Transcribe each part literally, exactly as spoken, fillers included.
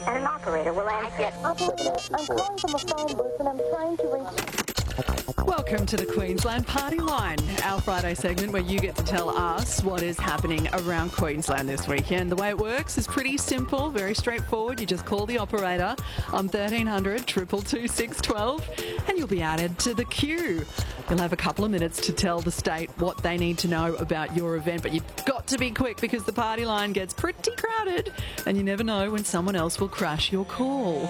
and an operator will answer. Operator, I'm calling from a phone booth and I'm trying to reach... Welcome to the Queensland Party Line, our Friday segment where you get to tell us what is happening around Queensland this weekend. The way it works is pretty simple, very straightforward. You just call the operator on thirteen hundred, two two two, six one two and you'll be added to the queue. You'll have a couple of minutes to tell the state what they need to know about your event, but you've got to be quick because the party line gets pretty crowded and you never know when someone else will crash your call.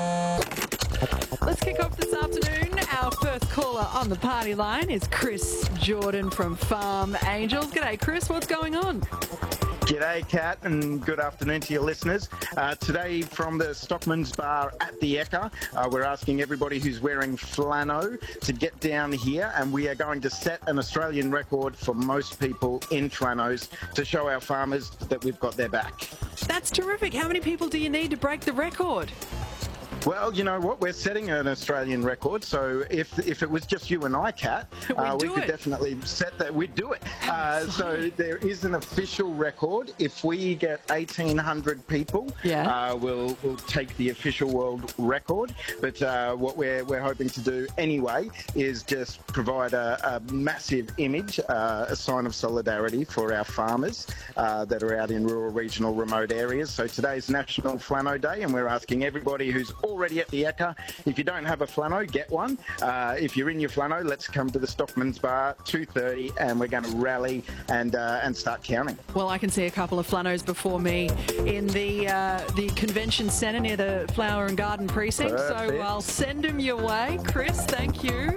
Let's kick off this afternoon. Our first caller on the party line is Chris Jordan from Farm Angels. G'day, Chris. What's going on? G'day, Kat, and good afternoon to your listeners. Uh, today from the Stockman's Bar at the Ekka, uh, we're asking everybody who's wearing flannel to get down here, and we are going to set an Australian record for most people in flannels to show our farmers that we've got their back. That's terrific. How many people do you need to break the record? Well, you know what? We're setting an Australian record, so if if it was just you and I, Kat, uh, we could it. definitely set that. We'd do it. Uh, so there is an official record. If we get eighteen hundred people, yeah. uh, we'll we'll take the official world record. But uh, what we're we're hoping to do anyway is just provide a, a massive image, uh, a sign of solidarity for our farmers uh, that are out in rural, regional, remote areas. So today's National Flannel Day, and we're asking everybody who's already at the Ekka, if you don't have a flannel, get one. Uh, if you're in your flannel, let's come to the Stockman's Bar, two thirty, and we're going to rally and uh, and start counting. Well, I can see a couple of flannels before me in the uh, the convention centre near the Flower and Garden Precinct, Perfect. So I'll send them your way. Chris, thank you.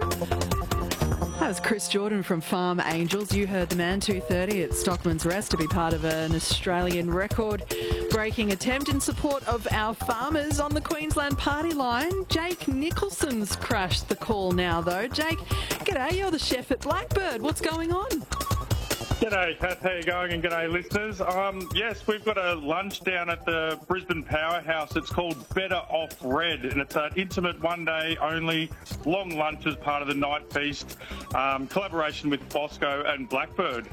That was Chris Jordan from Farm Angels. You heard the man, two thirty at Stockman's Rest to be part of an Australian record-breaking attempt in support of our farmers on the Queensland Party Line. Jake Nicholson's crashed the call now, though. Jake, g'day, you're the chef at Blackbird. What's going on? G'day, Kath. How you going? And g'day, listeners. Um, yes, we've got a lunch down at the Brisbane Powerhouse. It's called Better Off Red, and it's an intimate one-day only long lunch as part of the night feast, um, collaboration with Bosco and Blackbird.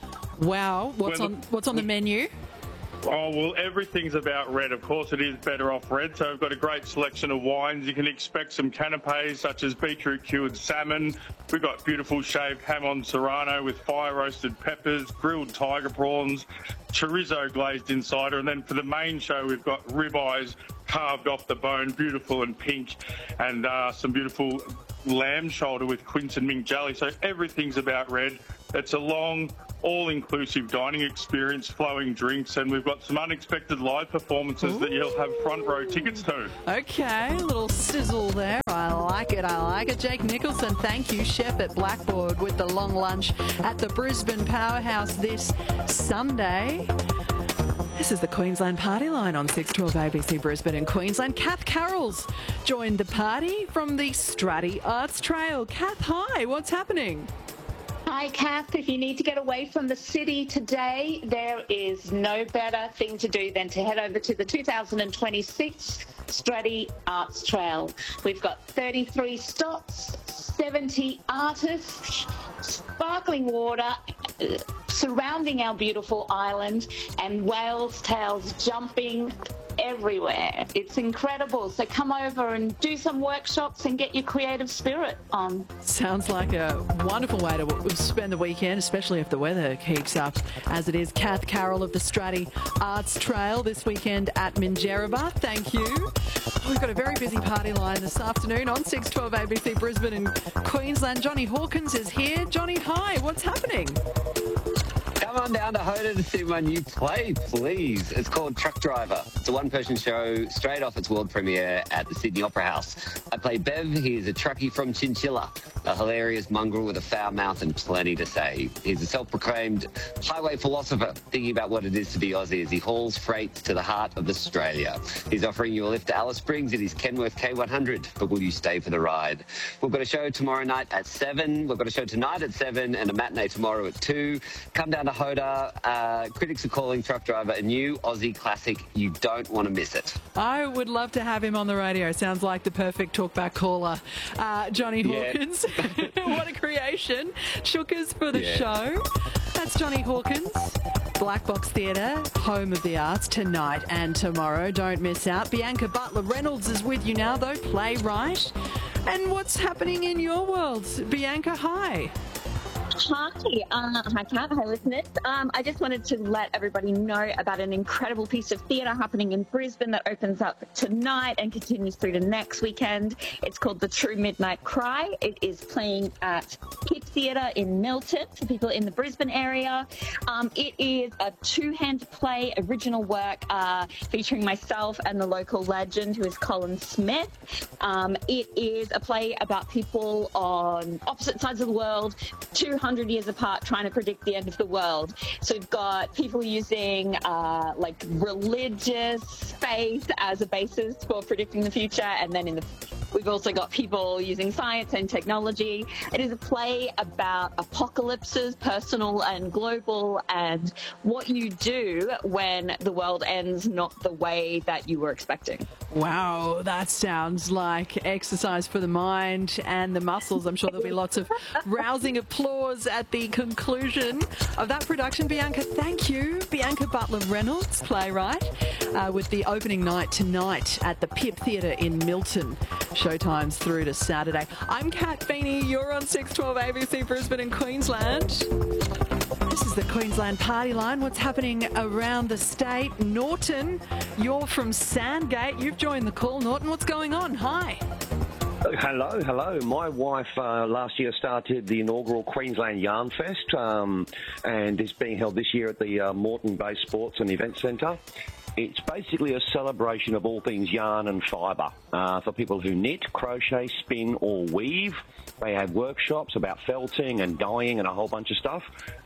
Wow. What's Well, on What's on the menu? Oh, well, everything's about red. Of course, it is Better Off Red. So we've got a great selection of wines. You can expect some canapes such as beetroot cured salmon. We've got beautiful shaved ham on serrano with fire roasted peppers, grilled tiger prawns, chorizo glazed insider. And then for the main show, we've got ribeyes carved off the bone, beautiful and pink, and uh, some beautiful lamb shoulder with quince and mint jelly. So everything's about red. It's a long, all-inclusive dining experience, flowing drinks, and we've got some unexpected live performances Ooh. That you'll have front row tickets to. Okay, a little sizzle there. I like it, I like it. Jake Nicholson, thank you, chef at Blackbird with the long lunch at the Brisbane Powerhouse this Sunday. This is the Queensland Party Line on six twelve A B C Brisbane and Queensland. Kath Carroll's joined the party from the Stratty Arts Trail. Kath, hi, what's happening? Hi, Kath. If you need to get away from the city today, there is no better thing to do than to head over to the two thousand twenty-six Stratty Arts Trail. We've got thirty-three stops, seventy artists, sparkling water uh, surrounding our beautiful island, and whales' tails jumping everywhere. It's incredible. So come over and do some workshops and get your creative spirit on. Sounds like a wonderful way to spend the weekend, especially if the weather keeps up as it is. Kath Carroll of the Stratty Arts Trail this weekend at Minjerribah. Thank you. We've got a very busy party line this afternoon on six twelve A B C Brisbane and Queensland. Johnny Hawkins is here. Johnny, hi. What's happening? Come on down to Hoda to see my new play, please. It's called Truck Driver. It's a one-person show straight off its world premiere at the Sydney Opera House. I play Bev. He's a truckie from Chinchilla, a hilarious mongrel with a foul mouth and plenty to say. He's a self-proclaimed highway philosopher, thinking about what it is to be Aussie as he hauls freight to the heart of Australia. He's offering you a lift to Alice Springs in his Kenworth K one hundred, but will you stay for the ride? We've got a show tomorrow night at seven. We've got a show tonight at seven and a matinee tomorrow at two. Come down to Hoda. Uh, critics are calling Truck Driver a new Aussie classic. You don't want to miss it. I would love to have him on the radio. Sounds like the perfect talkback caller. Uh, Johnny Hawkins. Yeah. What a creation. Shookers for the yeah. show. That's Johnny Hawkins. Black Box Theatre, home of the arts, tonight and tomorrow. Don't miss out. Bianca Butler-Reynolds is with you now, though, playwright. And what's happening in your world? Bianca, hi. Hi, uh, hi Kat, hi listeners. Um, I just wanted to let everybody know about an incredible piece of theatre happening in Brisbane that opens up tonight and continues through to next weekend. It's called The True Midnight Cry. It is playing at Pip Theatre in Milton for people in the Brisbane area. Um, it is a two-hand play, original work uh, featuring myself and the local legend who is Colin Smith. Um, it is a play about people on opposite sides of the world, two hundred years apart, trying to predict the end of the world. So we've got people using uh, like religious faith as a basis for predicting the future, and then in the we've also got people using science and technology. It is a play about apocalypses, personal and global, and what you do when the world ends not the way that you were expecting. Wow, that sounds like exercise for the mind and the muscles. I'm sure there'll be lots of rousing applause at the conclusion of that production. Bianca, thank you. Bianca Butler-Reynolds, playwright, uh, with the opening night tonight at the Pip Theatre in Milton. Showtimes through to Saturday. I'm Kat Feeney. You're on six twelve A B C Brisbane and Queensland. This is the Queensland Party Line. What's happening around the state? Norton, you're from Sandgate. You've joined the call. Norton, what's going on? Hi. Hello, hello. My wife uh, last year started the inaugural Queensland Yarn Fest, um, and it's being held this year at the uh, Moreton Bay Sports and Event Centre. It's basically a celebration of all things yarn and fibre uh, for people who knit, crochet, spin or weave. They have workshops about felting and dyeing and a whole bunch of stuff.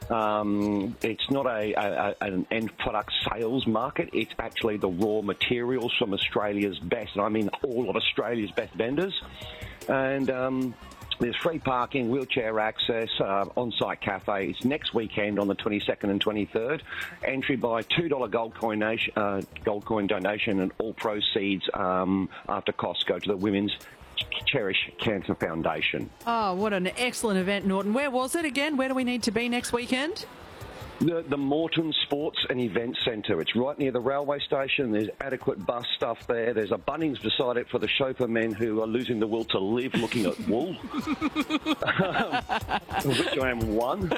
Um, it's not a, a, an end product sales market. It's actually the raw materials from Australia's best, and I mean all of Australia's best vendors. And um, there's free parking, wheelchair access, uh, on-site cafe. It's next weekend on the twenty-second and twenty-third. Entry by two dollars gold coin, uh, gold coin donation, and all proceeds um, after costs go to the Women's Cherish Cancer Foundation. Oh, what an excellent event, Norton. Where was it again? Where do we need to be next weekend? The, the Moreton Sports and Event Centre. It's right near the railway station. There's adequate bus stuff there. There's a Bunnings beside it for the chauffeur men who are losing the will to live looking at wool, which I am one.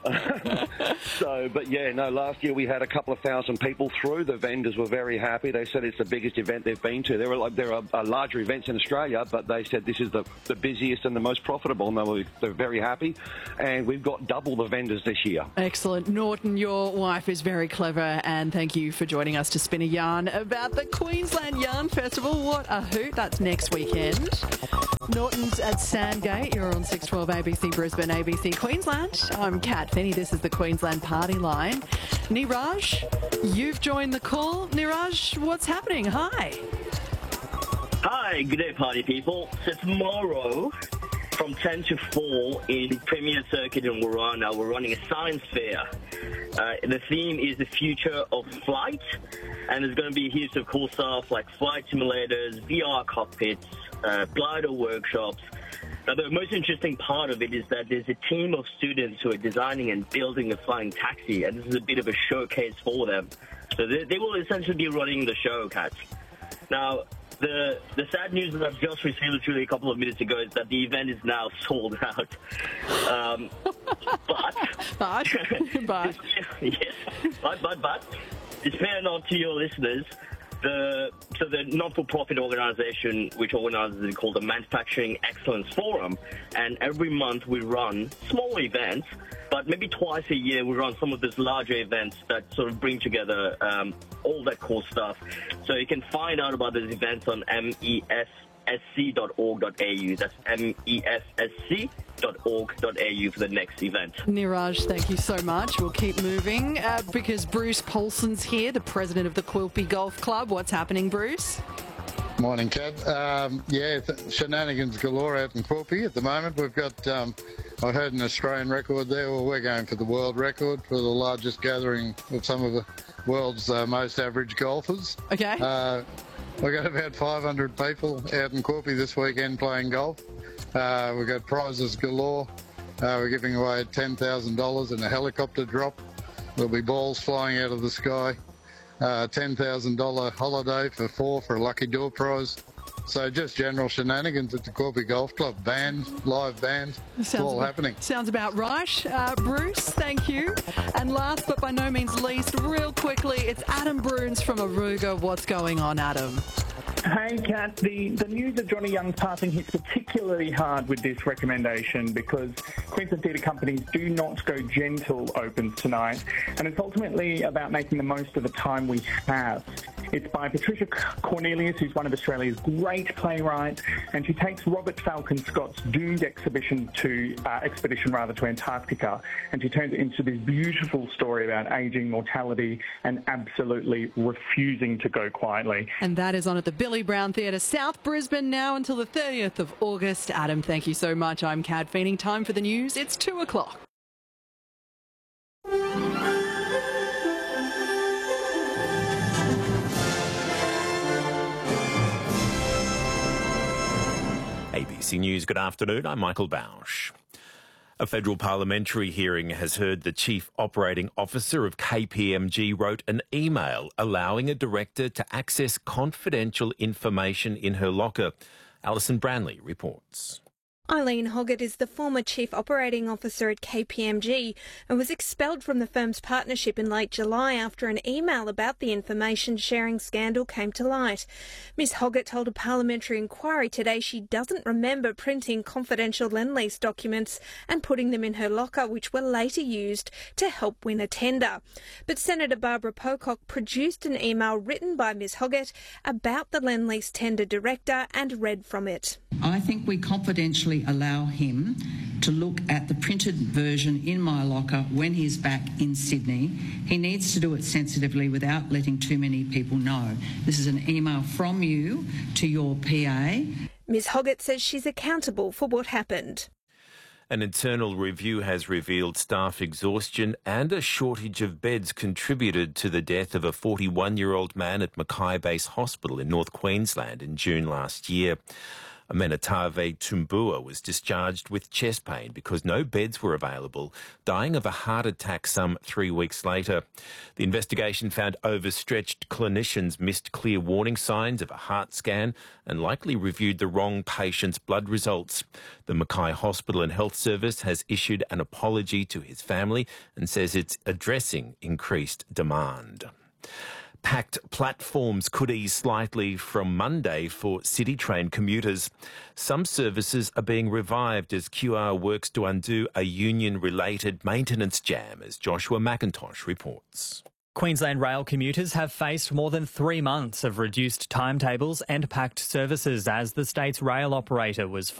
So, but yeah, no, last year we had a couple of thousand people through. The vendors were very happy. They said it's the biggest event they've been to. There are, like, there are uh, larger events in Australia, but they said this is the, the busiest and the most profitable, and they were, they're very happy. And we've got double the vendors this year. Excellent. Norton, your wife is very clever, and thank you for joining us to spin a yarn about the Queensland Yarn Festival. What a hoot. That's next weekend. Norton's at Sandgate. You're on six twelve A B C Brisbane, A B C Queensland. I'm Kat Finney. This is the Queensland Party Line. Niraj, you've joined the call. Niraj, what's happening? Hi. Hi, good day, party people. So tomorrow, from ten to four in Premier Circuit in Warana, we're running a science fair. Uh, the theme is the future of flight, and there's going to be heaps of cool stuff like flight simulators, V R cockpits, uh, glider workshops. Now, the most interesting part of it is that there's a team of students who are designing and building a flying taxi, and this is a bit of a showcase for them. So they, they will essentially be running the show, Cats. Now, The the sad news that I've just received literally a couple of minutes ago is that the event is now sold out. Um, but, but, but. yes, but, but, but, it's fair enough to your listeners. The, so the not-for-profit organization which organizes is called the Manufacturing Excellence Forum, and every month we run small events, but maybe twice a year we run some of these larger events that sort of bring together um, all that cool stuff. So you can find out about these events on M E S S C dot org dot A U. That's M E S S C dot org dot A U for the next event. Niraj, thank you so much. We'll keep moving uh, because Bruce Paulson's here, the president of the Quilpie Golf Club. What's happening, Bruce? Morning, Kat. Um, yeah, th- shenanigans galore out in Quilpie at the moment. We've got, um, I heard an Australian record there. Well, we're going for the world record for the largest gathering of some of the world's uh, most average golfers. Okay. Uh, we've got about five hundred people out in Quilpie this weekend playing golf. Uh, we've got prizes galore. Uh, we're giving away ten thousand dollars in a helicopter drop. There'll be balls flying out of the sky. Uh, ten thousand dollars holiday for four for a lucky door prize. So just general shenanigans at the Corby Golf Club. Bands, live bands, it's all about, happening. Sounds about right. Uh, Bruce, thank you. And last but by no means least, real quickly, it's Adam Bruns from Aruga. What's going on, Adam? Hey, Kat. The, the news of Johnny Young's passing hits particularly hard with this recommendation because Queensland theatre companies do not go gentle opens tonight, and it's ultimately about making the most of the time we have. It's by Patricia Cornelius, who's one of Australia's great playwrights, and she takes Robert Falcon Scott's doomed exhibition to uh, expedition rather to Antarctica, and she turns it into this beautiful story about ageing, mortality, and absolutely refusing to go quietly. And that is on at the Billy Brown Theatre, South Brisbane, now until the thirtieth of August. Adam, thank you so much. I'm Kat Feening. Time for the news. It's two o'clock. A B C News, good afternoon. I'm Michael Bausch. A federal parliamentary hearing has heard the chief operating officer of K P M G wrote an email allowing a director to access confidential information in her locker. Alison Branley reports. Eileen Hoggett is the former Chief Operating Officer at K P M G and was expelled from the firm's partnership in late July after an email about the information sharing scandal came to light. Miss Hoggett told a parliamentary inquiry today she doesn't remember printing confidential Lendlease documents and putting them in her locker, which were later used to help win a tender. But Senator Barbara Pocock produced an email written by Miss Hoggett about the Lendlease tender director and read from it. I think we confidentially allow him to look at the printed version in my locker when he's back in Sydney. He needs to do it sensitively without letting too many people know. This is an email from you to your P A. Miss Hoggett says she's accountable for what happened. An internal review has revealed staff exhaustion and a shortage of beds contributed to the death of a forty-one-year-old man at Mackay Base Hospital in North Queensland in June last year. Amenatave Tumbua was discharged with chest pain because no beds were available, dying of a heart attack some three weeks later. The investigation found overstretched clinicians missed clear warning signs of a heart scan and likely reviewed the wrong patient's blood results. The Mackay Hospital and Health Service has issued an apology to his family and says it's addressing increased demand. Packed platforms could ease slightly from Monday for City Train commuters. Some services are being revived as Q R works to undo a union-related maintenance jam, as Joshua McIntosh reports. Queensland Rail commuters have faced more than three months of reduced timetables and packed services as the state's rail operator was